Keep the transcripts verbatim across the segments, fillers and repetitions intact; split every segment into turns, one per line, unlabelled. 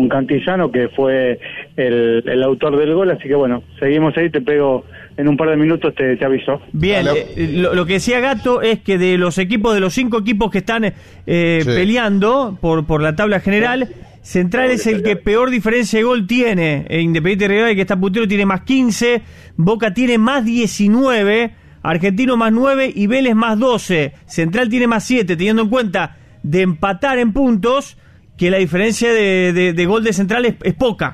con Cantizano, que fue el, el autor del gol, así que bueno, seguimos ahí, te pego en un par de minutos, te, te aviso.
Bien, eh, lo, lo que decía Gato es que de los equipos, de los cinco equipos que están eh, sí. peleando por, por la tabla general, Central es el que peor diferencia de gol tiene. eh, Independiente Rivadavia, que está puntero, tiene más quince, Boca tiene más diecinueve, Argentino más nueve y Vélez más doce. Central tiene más siete, teniendo en cuenta de empatar en puntos, que la diferencia de, de, de gol de Central es, es poca.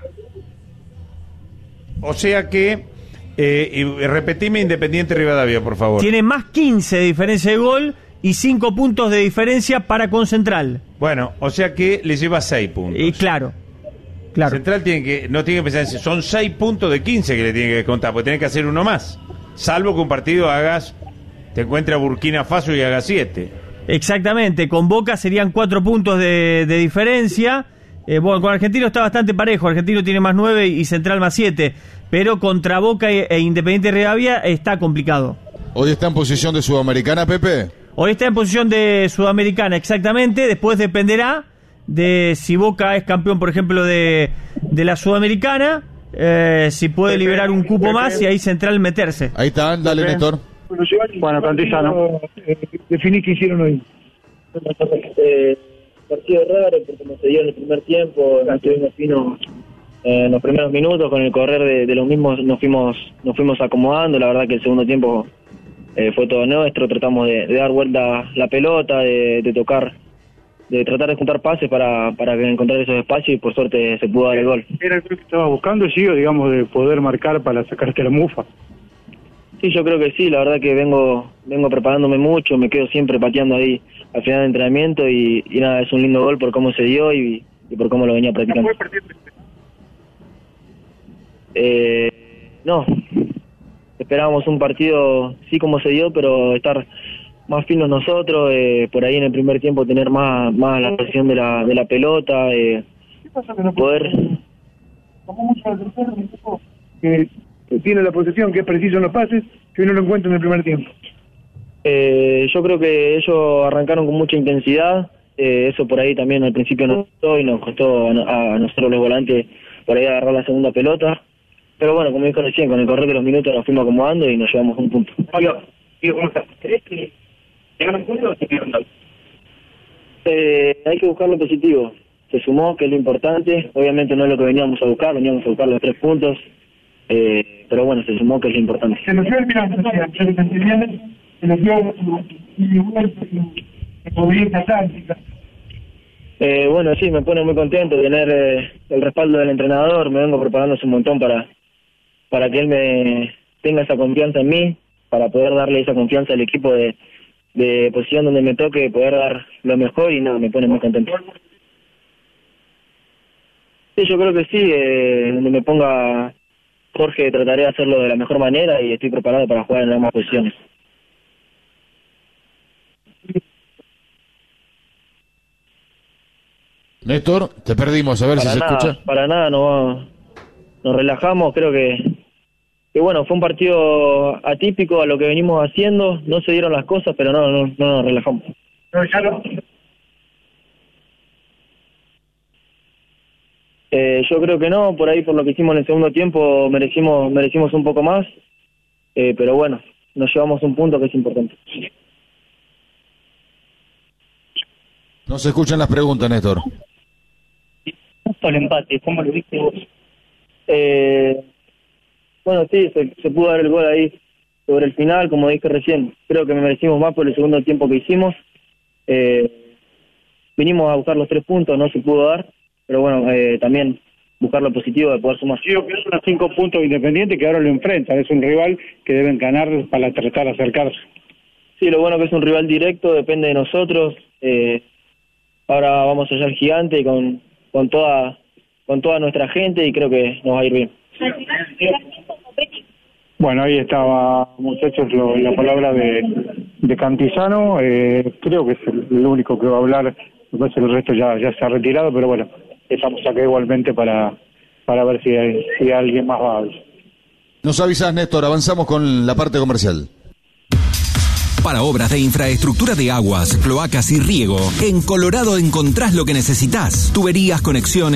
O sea que, eh, y repetime Independiente Rivadavia, por favor.
Tiene más quince de diferencia de gol y cinco puntos de diferencia para con Central.
Bueno, o sea que le lleva seis puntos.
Y claro, claro.
Central tiene que, no tiene que pensar, son seis puntos de quince que le tiene que contar, porque tiene que hacer uno más. Salvo que un partido hagas, te encuentre a Burkina Faso y hagas siete.
Exactamente, con Boca serían cuatro puntos de, de diferencia. Eh, bueno, con Argentino está bastante parejo, Argentino tiene más nueve y Central más siete, pero contra Boca e, e Independiente Rivadavia está complicado.
¿Hoy está en posición de Sudamericana, Pepe?
Hoy está en posición de Sudamericana, exactamente. Después dependerá de si Boca es campeón, por ejemplo, de, de la Sudamericana, eh, si puede liberar un cupo más y ahí Central meterse.
Ahí está, dale,
Pepe.
Néstor.
Bueno, Cantizano.
Eh, definí qué hicieron hoy. Eh, partido raro, porque como se dio en el primer tiempo, estuvimos finos eh, en los primeros minutos, con el correr de, de los mismos nos fuimos nos fuimos acomodando. La verdad que el segundo tiempo eh, fue todo nuestro, tratamos de, de dar vuelta la pelota, de, de tocar, de tratar de juntar pases para, para encontrar esos espacios, y por suerte se pudo dar el gol.
¿Era el gol que estaba buscando, sí, o digamos de poder marcar para sacarte la mufa?
Sí, yo creo que sí, la verdad que vengo vengo preparándome mucho, me quedo siempre pateando ahí al final del entrenamiento y, y nada, es un lindo gol por cómo se dio y, y por cómo lo venía practicando. Eh, no, esperábamos un partido sí como se dio, pero estar más finos nosotros, eh, por ahí en el primer tiempo tener más más la presión de la de la pelota, eh, poder...
Que tiene la posesión, que es preciso en los pases, que uno lo encuentra en el primer tiempo.
Eh, yo creo que ellos arrancaron con mucha intensidad, eh, eso por ahí también al principio nos costó y nos costó a, a nosotros los volantes por ahí agarrar la segunda pelota, pero bueno, como dijo recién, con el correr de los minutos nos fuimos acomodando y nos llevamos un punto.
Pablo, ¿cómo estás? ¿Crees que llegaron puntos o se quedaron tal?
Eh, hay que buscar lo positivo, se sumó, que es lo importante, obviamente no es lo que veníamos a buscar, veníamos a buscar los tres puntos, eh, pero bueno, se sumó, que es lo importante.
Se nos dio el final, o sea, se nos entiende, se nos dio y movilidad táctica.
Eh, bueno, sí, me pone muy contento tener eh, el respaldo del entrenador, me vengo preparándose un montón para, para que él me tenga esa confianza en mí, para poder darle esa confianza al equipo de, de posición donde me toque, poder dar lo mejor y nada, me pone muy contento. Sí, yo creo que sí, eh, donde me ponga Jorge trataré de hacerlo de la mejor manera y estoy preparado para jugar en ambas posiciones.
Néstor, te perdimos, a ver
para
si
nada,
se escucha.
Para nada, no, nos relajamos, creo que, que bueno, fue un partido atípico a lo que venimos haciendo, no se dieron las cosas, pero no, no, no nos relajamos.
No, ya no.
Eh, yo creo que no, por ahí por lo que hicimos en el segundo tiempo merecimos merecimos un poco más, eh, pero bueno, nos llevamos un punto que es importante.
No se escuchan las preguntas, Néstor.
El empate, ¿cómo lo viste vos? Eh, bueno, sí, se, se pudo dar el gol ahí sobre el final, como dije recién. Creo que me merecimos más por el segundo tiempo que hicimos. Eh, vinimos a buscar los tres puntos, no se pudo dar, pero bueno, eh, también buscar lo positivo de poder sumar.
Sí, que es unos cinco puntos Independiente que ahora lo enfrentan, es un rival que deben ganar para tratar de acercarse.
Sí, lo bueno que es un rival directo, depende de nosotros. Eh, ahora vamos allá al Gigante con, con toda con toda nuestra gente y creo que nos va a ir bien.
Bueno, ahí estaba, muchachos, lo, la palabra de, de Cantizano. Eh, creo que es el, el único que va a hablar. Me parece que el resto ya, ya se ha retirado, pero bueno, estamos acá igualmente para, para ver si, hay, si alguien más va a hablar.
Nos avisás, Néstor, avanzamos con la parte comercial.
Para obras de infraestructura de aguas, cloacas y riego, en Colorado encontrás lo que necesitas. Tuberías, conexiones.